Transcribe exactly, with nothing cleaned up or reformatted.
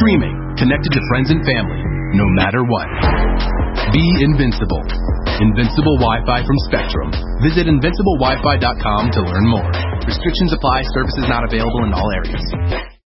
streaming, connected to friends and family, no matter what. Be invincible. Invincible Wi-Fi from Spectrum. Visit invincible wi fi dot com to learn more. Restrictions apply. Services not available in all areas.